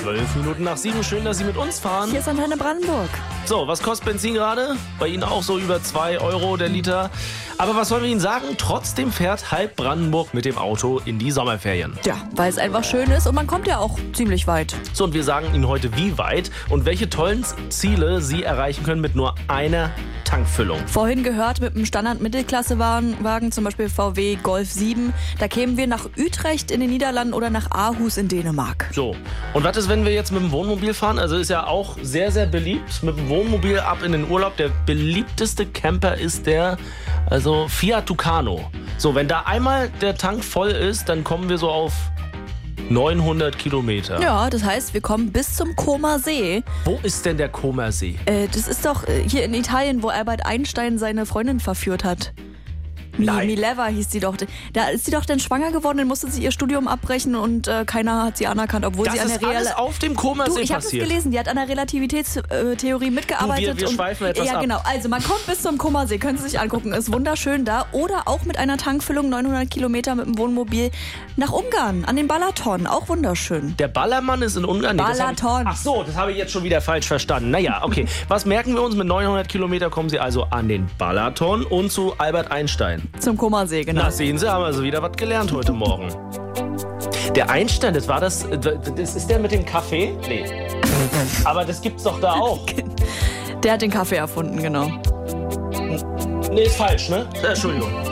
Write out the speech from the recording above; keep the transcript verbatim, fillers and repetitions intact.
Zwölf Minuten nach sieben. Schön, dass Sie mit uns fahren. Hier ist Antenne Brandenburg. So, was kostet Benzin gerade? Bei Ihnen auch so über zwei Euro der Liter. Aber was sollen wir Ihnen sagen? Trotzdem fährt halb Brandenburg mit dem Auto in die Sommerferien. Ja, weil es einfach schön ist und man kommt ja auch ziemlich weit. So, und wir sagen Ihnen heute, wie weit und welche tollen Ziele Sie erreichen können mit nur einer Tankfüllung. Vorhin gehört, mit einem Standard-Mittelklasse-Wagen, zum Beispiel V W Golf sieben, da kämen wir nach Utrecht in den Niederlanden oder nach Aarhus in Dänemark. So, und was ist, wenn wir jetzt mit dem Wohnmobil fahren? Also ist ja auch sehr, sehr beliebt. Mit dem Wohnmobil ab in den Urlaub. Der beliebteste Camper ist der, also Fiat Tucano. So, wenn da einmal der Tank voll ist, dann kommen wir so auf neunhundert Kilometer. Ja, das heißt, wir kommen bis zum Comer See. Wo ist denn der Comer See? Äh, das ist doch äh, hier in Italien, wo Albert Einstein seine Freundin verführt hat. Mi, Nein. Mileva hieß sie doch. Da ist sie doch dann schwanger geworden, dann musste sie ihr Studium abbrechen und äh, keiner hat sie anerkannt, obwohl Das sie an ist der alles Real auf dem Comer Du, See ich habe es passiert. gelesen, die hat an der Relativitätstheorie mitgearbeitet. Du, wir- wir und, schweifen etwas Ja, ab. genau. Also man kommt bis zum Comer See, können Sie sich angucken, ist wunderschön da. Oder auch mit einer Tankfüllung neunhundert Kilometer mit dem Wohnmobil nach Ungarn, an den Balaton, auch wunderschön. Der Ballermann ist in Ungarn. Nee, das hab ich- Balaton. Ach so, das habe ich jetzt schon wieder falsch verstanden. Naja, okay. Was merken wir uns? Mit neunhundert Kilometer kommen Sie also an den Balaton und zu Albert Einstein. Zum Comer See, genau. Na, sehen Sie, haben also wieder was gelernt heute Morgen. Der Einstein, das war das, das ist der mit dem Kaffee? Nee. Aber das gibt's doch da auch. Der hat den Kaffee erfunden, genau. Nee, ist falsch, ne? Entschuldigung.